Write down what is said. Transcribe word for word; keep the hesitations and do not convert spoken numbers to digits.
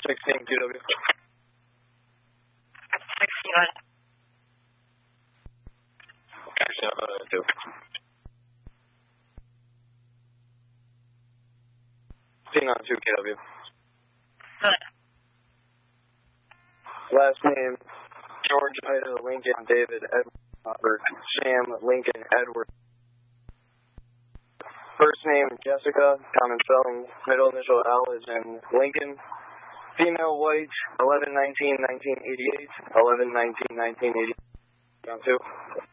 sixteen Q W. sixteen on. Actually, I'm going to do. sixteen on two K W. Good. Last name, George Ida Lincoln David Edward Robert Sam Lincoln Edward. First name, Jessica, common spelling, middle initial L is in Lincoln. Female, white, eleven nineteen nineteen eighty-eight, eleven nineteen nineteen eighty-eight, down two.